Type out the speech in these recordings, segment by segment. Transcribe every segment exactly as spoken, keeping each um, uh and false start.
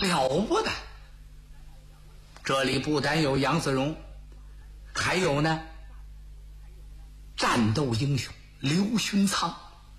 了不得。这里不但有杨子荣，还有呢战斗英雄刘勋苍。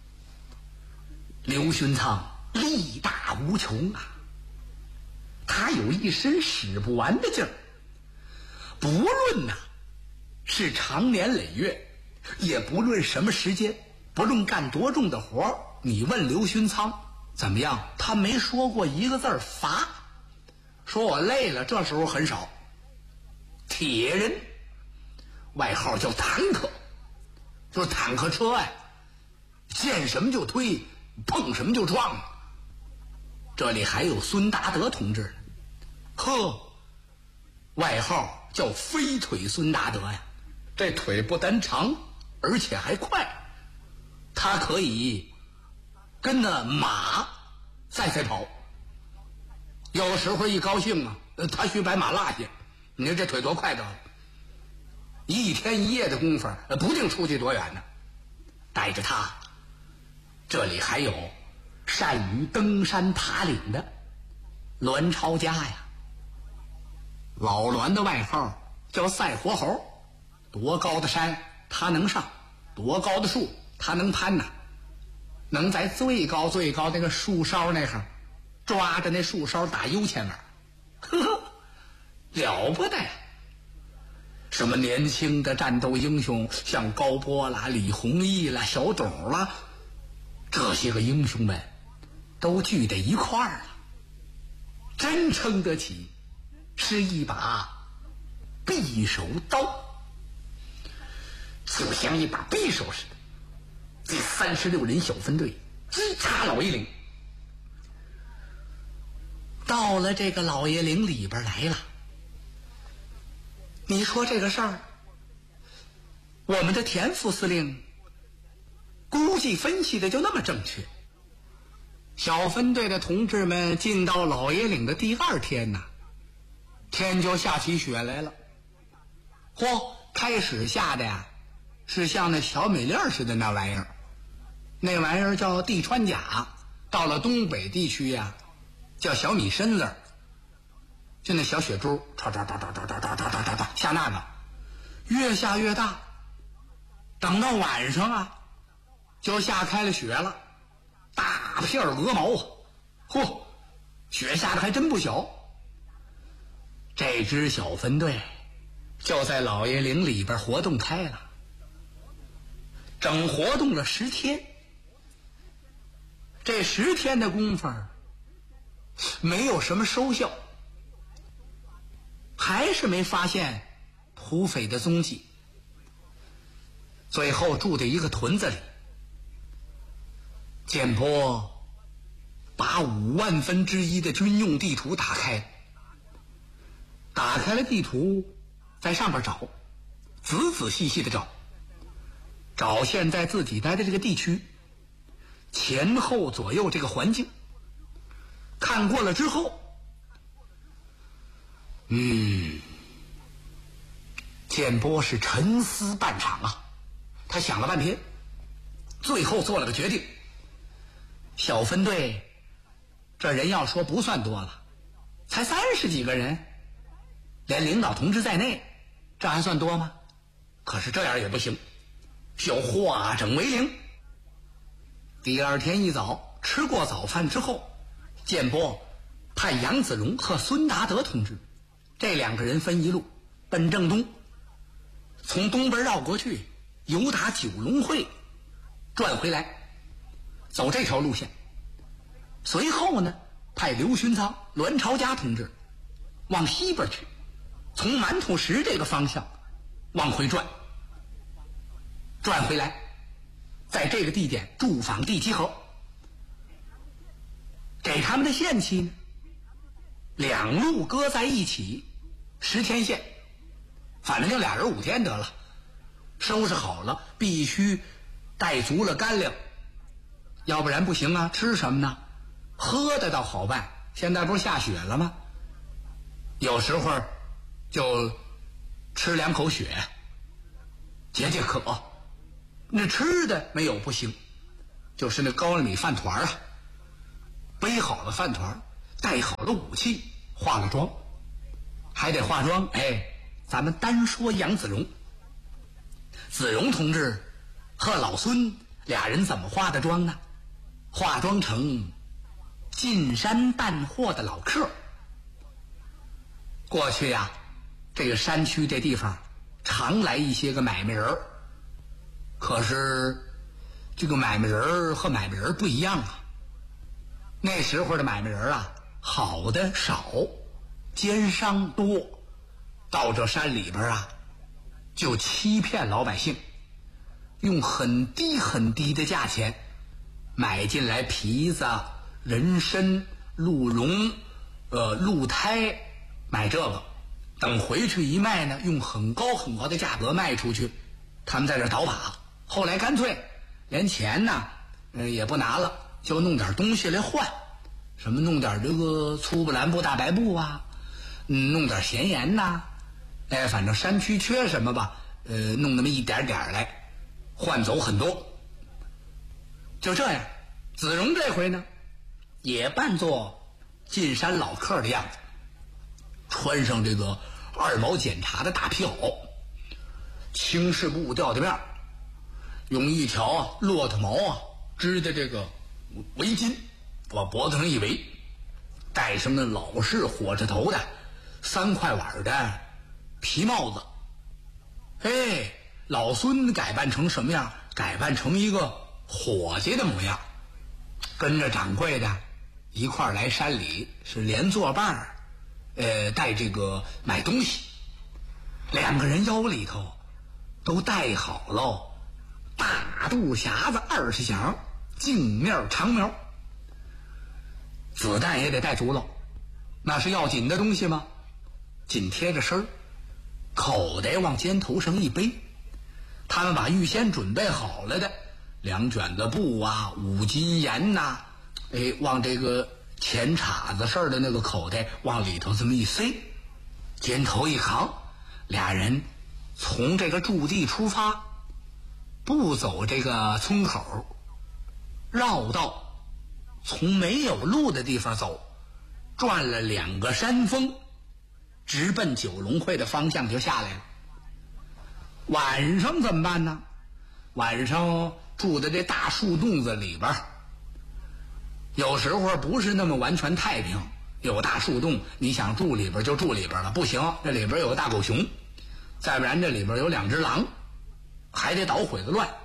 刘勋苍力大无穷啊，他有一身使不完的劲儿，不论呐、啊、是长年累月，也不论什么时间，不论干多重的活，你问刘勋苍怎么样，他没说过一个字儿乏。说我累了，这时候很少。铁人，外号叫坦克，就是坦克车呀、啊，见什么就推，碰什么就撞。这里还有孙达德同志，呵，外号叫飞腿孙达德呀。这腿不单长，而且还快，他可以跟着马赛赛跑。有时候一高兴啊，他去把马落下，你说这腿多快的，一天一夜的功夫不定出去多远呢。带着他，这里还有善于登山爬岭的栾超家呀。老栾的外号叫赛活猴，多高的山他能上，多高的树他能攀呐、啊，能在最高最高那个树梢那哈抓着那树梢打悠前玩，呵呵，了不得呀！什么年轻的战斗英雄，像高波啦、李弘毅啦、小董啦，这些个英雄们都聚在一块儿了，真称得起是一把匕首刀，就像一把匕首似的。这三十六人小分队直插老爷岭，到了这个老爷岭里边来了。你说这个事儿，我们的田副司令估计分析的就那么正确。小分队的同志们进到老爷岭的第二天呐，天就下起雪来了。嚯，开始下的呀是像那小美粒似的那玩意儿，那玩意儿叫地穿甲，到了东北地区呀叫小米身子，就那小雪珠唰唰唰唰唰唰唰唰唰唰下那个，越下越大，等到晚上啊就下开了雪了，大片鹅毛啊，嚯，雪下的还真不小。这支小分队就在老爷岭里边活动开了，整活动了十天。这十天的功夫没有什么收效，还是没发现土匪的踪迹。最后住在一个屯子里，建波把五万分之一的军用地图打开，打开了地图，在上边找，仔仔细细的找，找现在自己待的这个地区前后左右这个环境，看过了之后，嗯，建波是沉思半晌啊，他想了半天，最后做了个决定。小分队这人要说不算多了，才三十几个人，连领导同志在内，这还算多吗？可是这样也不行，需要化整为零。第二天一早吃过早饭之后，建波派杨子荣和孙达德同志这两个人分一路奔正东，从东边绕过去，由打九龙会转回来，走这条路线。随后呢，派刘勋苍、栾朝家同志往西边去，从馒头石这个方向往回转，转回来，在这个地点驻防地集合。给他们的限期呢，两路搁在一起，十天线，反正就俩人五天得了。收拾好了，必须带足了干粮，要不然不行啊。吃什么呢？喝的倒好办，现在不是下雪了吗？有时候就吃两口雪解解渴。那吃的没有不行，就是那高粱米饭团啊，背好了饭团， 带好了武器，化了妆，还得化妆。哎，咱们单说杨子荣，子荣同志和老孙俩人怎么化的妆呢？化妆成进山办货的老客。过去呀、啊，这个山区这地方常来一些个买卖人，可是这个买卖人和买卖人不一样啊。那时候的买卖人啊，好的少，奸商多，到这山里边啊，就欺骗老百姓，用很低很低的价钱买进来皮子、人参、鹿茸、呃鹿胎，买这个，等回去一卖呢，用很高很高的价格卖出去。他们在这倒把，后来干脆连钱呢，呃也不拿了，就弄点东西来换，什么弄点这个粗布蓝布大白布啊，嗯，弄点咸盐呐，哎，反正山区缺什么吧，呃，弄那么一点点来，换走很多。就这样，子荣这回呢，也扮作进山老客的样子，穿上这个二毛检查的大皮袄，青式布吊带面，用一条啊骆驼毛啊织的这个围巾往脖子上一围，戴上那老式火车头的三块碗的皮帽子。哎，老孙改扮成什么样？改扮成一个伙计的模样，跟着掌柜的一块来山里，是连作伴儿，呃，带这个买东西。两个人腰里头都带好喽大肚匣子二十响，镜面长苗，子弹也得带足喽，那是要紧的东西吗？紧贴着身儿，口袋往肩头上一背。他们把预先准备好了的两卷子布啊、五斤盐呐、啊，哎，往这个钱叉子似的那个口袋往里头这么一塞，肩头一扛，俩人从这个驻地出发，不走这个村口，绕道从没有路的地方走，转了两个山峰，直奔九龙会的方向就下来了。晚上怎么办呢？晚上住在这大树洞子里边，有时候不是那么完全太平，有大树洞，你想住里边就住里边了，不行，这里边有个大狗熊，再不然这里边有两只狼，还得捣毁了乱。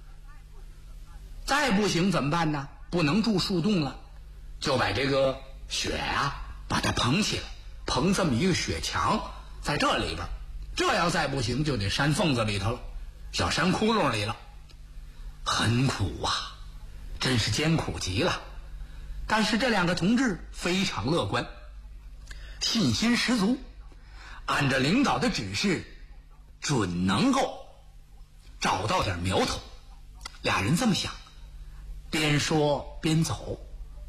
再不行怎么办呢？不能住树洞了，就把这个雪啊把它捧起来，捧这么一个雪墙在这里边。这要再不行就得山缝子里头了，小山窟窿里了，很苦啊，真是艰苦极了。但是这两个同志非常乐观，信心十足，按照领导的指示准能够找到点苗头。俩人这么想，边说边走，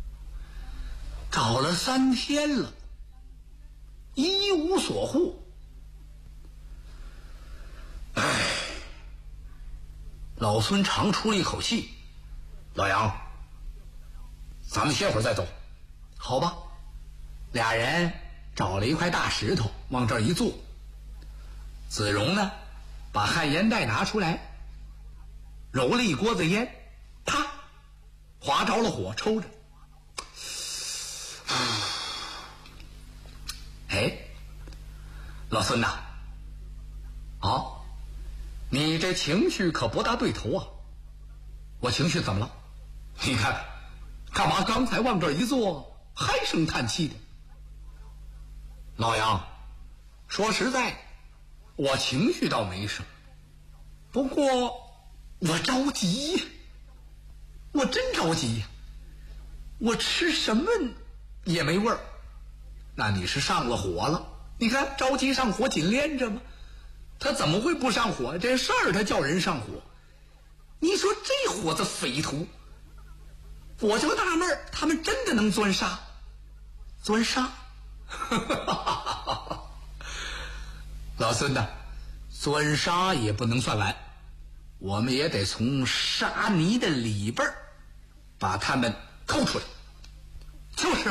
找了三天了，一无所获。唉，老孙长出了一口气，老杨，咱们歇会儿再走，好吧？俩人找了一块大石头往这儿一坐，子荣呢把旱烟袋拿出来，揉了一锅子烟，啪划着了火抽着。哎，老孙呐，啊，你这情绪可不大对头啊！我情绪怎么了？你看，干嘛刚才往这儿一坐，唉声叹气的？老杨，说实在，我情绪倒没什么，不过我着急呀，我真着急呀！我吃什么也没味儿。那你是上了火了？你看着急上火紧连着吗？他怎么会不上火？这事儿他叫人上火。你说这伙子匪徒，我就纳闷儿，他们真的能钻沙？钻沙？老孙呐，钻沙也不能算完，我们也得从沙泥的里边把他们抠出来。就是